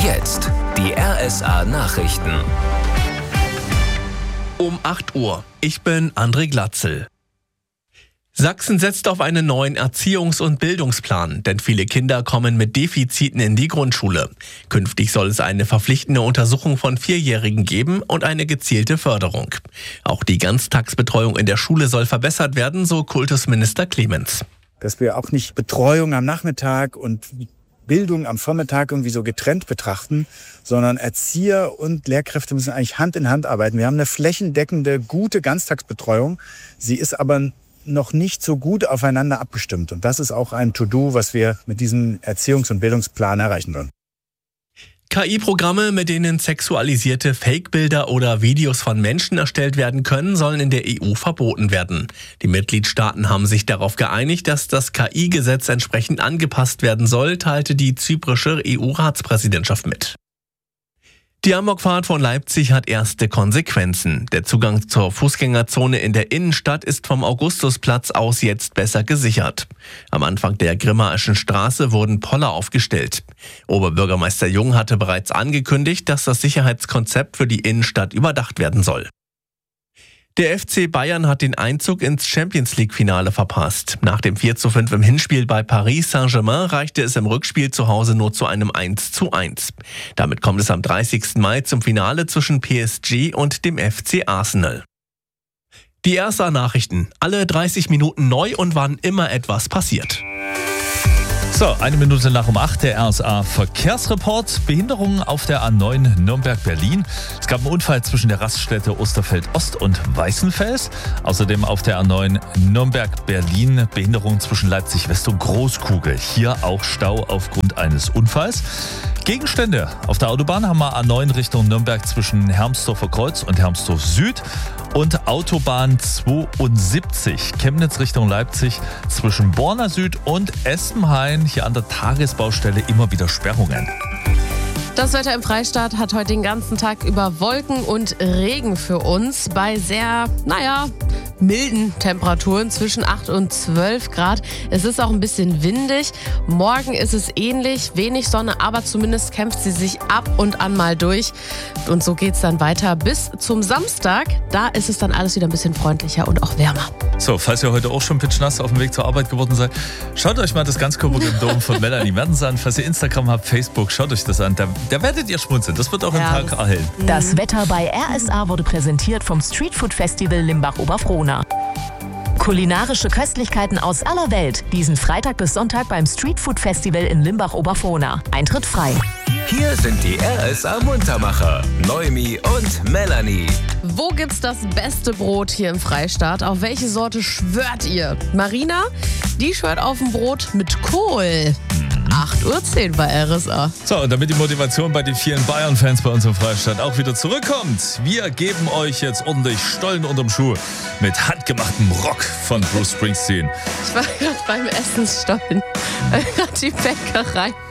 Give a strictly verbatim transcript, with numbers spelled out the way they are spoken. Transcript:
jetzt die R S A-Nachrichten. Um acht Uhr. Ich bin André Glatzel. Sachsen setzt auf einen neuen Erziehungs- und Bildungsplan, denn viele Kinder kommen mit Defiziten in die Grundschule. Künftig soll es eine verpflichtende Untersuchung von Vierjährigen geben und eine gezielte Förderung. Auch die Ganztagsbetreuung in der Schule soll verbessert werden, so Kultusminister Clemens. Dass wir auch nicht Betreuung am Nachmittag und Bildung am Vormittag irgendwie so getrennt betrachten, sondern Erzieher und Lehrkräfte müssen eigentlich Hand in Hand arbeiten. Wir haben eine flächendeckende, gute Ganztagsbetreuung. Sie ist aber noch nicht so gut aufeinander abgestimmt. Und das ist auch ein To-Do, was wir mit diesem Erziehungs- und Bildungsplan erreichen wollen. K I-Programme, mit denen sexualisierte Fake-Bilder oder Videos von Menschen erstellt werden können, sollen in der E U verboten werden. Die Mitgliedstaaten haben sich darauf geeinigt, dass das K I-Gesetz entsprechend angepasst werden soll, teilte die zyprische E U-Ratspräsidentschaft mit. Die Amokfahrt von Leipzig hat erste Konsequenzen. Der Zugang zur Fußgängerzone in der Innenstadt ist vom Augustusplatz aus jetzt besser gesichert. Am Anfang der Grimmaischen Straße wurden Poller aufgestellt. Oberbürgermeister Jung hatte bereits angekündigt, dass das Sicherheitskonzept für die Innenstadt überdacht werden soll. Der F C Bayern hat den Einzug ins Champions-League-Finale verpasst. Nach dem vier zu fünf im Hinspiel bei Paris Saint-Germain reichte es im Rückspiel zu Hause nur zu einem eins zu eins. Damit kommt es am dreißigsten Mai zum Finale zwischen P S G und dem F C Arsenal. Die R S A-Nachrichten. Alle dreißig Minuten neu und wann immer etwas passiert. So, eine Minute nach um acht, der R S A-Verkehrsreport. Behinderungen auf der A neun Nürnberg-Berlin. Es gab einen Unfall zwischen der Raststätte Osterfeld-Ost und Weißenfels. Außerdem auf der A neun Nürnberg-Berlin Behinderungen zwischen Leipzig-West und Großkugel. Hier auch Stau aufgrund eines Unfalls. Gegenstände. Auf der Autobahn haben wir A neun Richtung Nürnberg zwischen Hermsdorfer Kreuz und Hermsdorf Süd. Und Autobahn zweiundsiebzig, Chemnitz Richtung Leipzig zwischen Borna Süd und Espenhain. Hier an der Tagesbaustelle immer wieder Sperrungen. Das Wetter im Freistaat hat heute den ganzen Tag über Wolken und Regen für uns. Bei sehr, naja, milden Temperaturen zwischen acht und zwölf Grad. Es ist auch ein bisschen windig. Morgen ist es ähnlich, wenig Sonne, aber zumindest kämpft sie sich ab und an mal durch. Und so geht es dann weiter bis zum Samstag. Da ist es dann alles wieder ein bisschen freundlicher und auch wärmer. So, falls ihr heute auch schon pitschnass auf dem Weg zur Arbeit geworden seid, schaut euch mal das Ganzkörper-Dom von Melanie Mertens an. Falls ihr Instagram habt, Facebook, schaut euch das an. Da, da werdet ihr schmunzeln. Das wird auch ja, im Tag erhellen. Das Wetter bei R S A wurde präsentiert vom Streetfood Festival Limbach-Oberfrohna. Kulinarische Köstlichkeiten aus aller Welt. Diesen Freitag bis Sonntag beim Streetfood Festival in Limbach-Oberfrohna. Eintritt frei. Hier sind die R S A-Muntermacher, Noemi und Melanie. Wo gibt's das beste Brot hier im Freistaat? Auf welche Sorte schwört ihr? Marina, die schwört auf ein Brot mit Kohl. acht Uhr zehn bei R S A. So, und damit die Motivation bei den vielen Bayern-Fans bei uns im Freistaat auch wieder zurückkommt, wir geben euch jetzt ordentlich Stollen unterm Schuh mit handgemachtem Rock von Bruce Springsteen. Ich war gerade beim Essensstollen, gerade die Bäckerei.